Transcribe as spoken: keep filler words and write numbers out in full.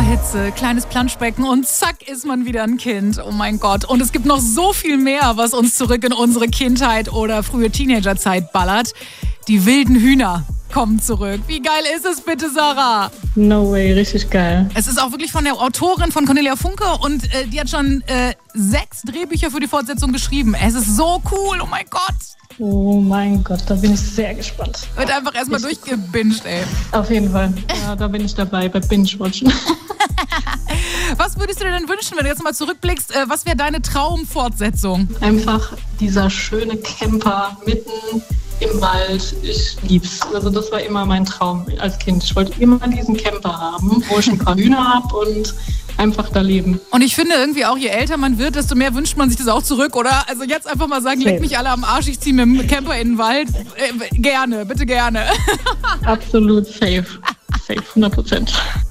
Hitze, kleines Planschbecken und zack ist man wieder ein Kind. Oh mein Gott. Und es gibt noch so viel mehr, was uns zurück in unsere Kindheit oder frühe Teenagerzeit ballert. Die wilden Hühner kommen zurück. Wie geil ist es bitte, Sarah? No way, richtig geil. Es ist auch wirklich von der Autorin von Cornelia Funke und äh, die hat schon äh, sechs Drehbücher für die Fortsetzung geschrieben. Es ist so cool, oh mein Gott. Oh mein Gott, da bin ich sehr gespannt. Wird einfach erstmal durchgebinged, ey. Auf jeden Fall. Ja, da bin ich dabei bei Binge-Watchen. Was würdest du dir denn wünschen, wenn du jetzt mal zurückblickst? Äh, was wäre deine Traumfortsetzung? Einfach dieser schöne Camper mitten im Wald. Ich lieb's. Also das war immer mein Traum als Kind. Ich wollte immer diesen Camper haben, wo ich ein paar Hühner habe und einfach da leben. Und ich finde irgendwie auch, je älter man wird, desto mehr wünscht man sich das auch zurück, oder? Also jetzt einfach mal sagen, leckt mich alle am Arsch, ich ziehe mit dem Camper in den Wald. Äh, gerne, bitte gerne. Absolut safe. Safe, hundert Prozent.